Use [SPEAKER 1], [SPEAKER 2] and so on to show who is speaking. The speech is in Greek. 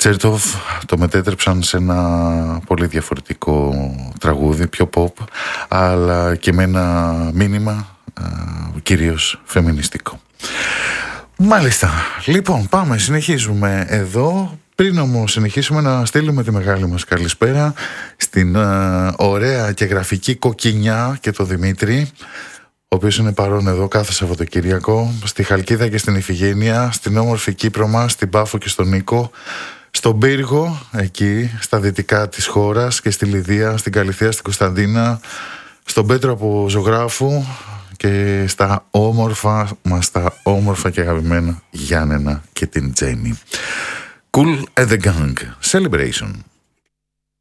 [SPEAKER 1] Τσέρτοφ το μετέτρεψαν σε ένα πολύ διαφορετικό τραγούδι, πιο pop, αλλά και με ένα μήνυμα κυρίως φεμινιστικό. Μάλιστα, λοιπόν, πάμε, συνεχίζουμε εδώ. Πριν όμως συνεχίσουμε, να στείλουμε τη μεγάλη μας καλησπέρα στην ωραία και γραφική Κοκκινιά και το Δημήτρη, ο οποίος είναι παρόν εδώ κάθε Σαββατοκύριακο, στη Χαλκίδα και στην Ιφηγένεια, στην όμορφη Κύπρο μας, στην Πάφο και στον Νίκο, στον Πύργο, εκεί στα δυτικά της χώρας, και στη Λιδία, στην Καλυθία, στην Κωνσταντίνα, στον Πέτρο από Ζωγράφου και στα όμορφα μας, τα όμορφα και αγαπημένα Γιάννενα και την Τζέννη. Cool and the Gang Celebration.